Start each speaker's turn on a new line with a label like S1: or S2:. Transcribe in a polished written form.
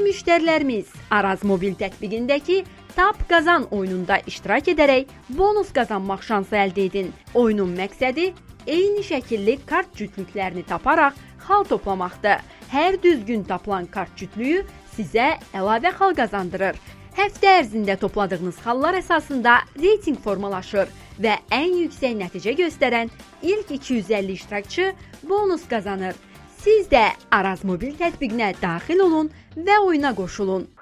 S1: müştərilərimiz Araz mobil tətbiqindəki Tap Qazan oyununda iştirak edərək bonus qazanmaq şansı əldə edin. Oyunun məqsədi eyni şəkilli kart cütlüklərini taparaq xal toplamaqdır. Hər düzgün tapılan kart cütlüyü sizə əlavə xal qazandırır. Həftə ərzində topladığınız xallar əsasında reyting formalaşır və ən yüksək nəticə göstərən ilk 250 iştirakçı bonus qazanır. Siz də Araz mobil tətbiqinə daxil olun və oyuna qoşulun.